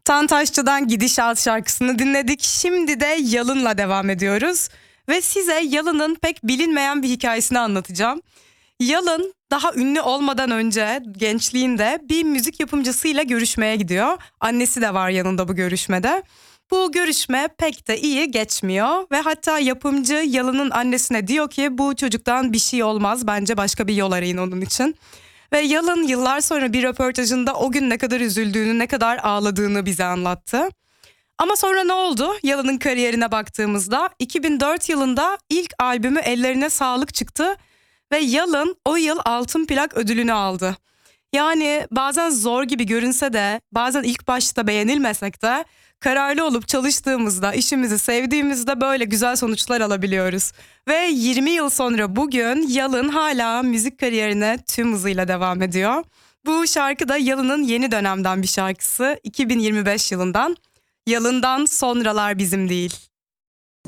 Tantaşçı'dan Gidişat şarkısını dinledik. Şimdi de Yalın'la devam ediyoruz. Ve size Yalın'ın pek bilinmeyen bir hikayesini anlatacağım. Yalın daha ünlü olmadan önce gençliğinde bir müzik yapımcısıyla görüşmeye gidiyor. Annesi de var yanında bu görüşmede. Bu görüşme pek de iyi geçmiyor ve hatta yapımcı Yalın'ın annesine diyor ki bu çocuktan bir şey olmaz, bence başka bir yol arayın onun için. Ve Yalın yıllar sonra bir röportajında o gün ne kadar üzüldüğünü, ne kadar ağladığını bize anlattı. Ama sonra ne oldu? Yalın'ın kariyerine baktığımızda 2004 yılında ilk albümü Ellerine Sağlık çıktı ve Yalın o yıl altın plak ödülünü aldı. Yani bazen zor gibi görünse de, bazen ilk başta beğenilmesek de kararlı olup çalıştığımızda, işimizi sevdiğimizde böyle güzel sonuçlar alabiliyoruz. Ve 20 yıl sonra bugün Yalın hala müzik kariyerine tüm hızıyla devam ediyor. Bu şarkı da Yalın'ın yeni dönemden bir şarkısı, 2025 yılından. Yalın'dan Sonralar Bizim Değil.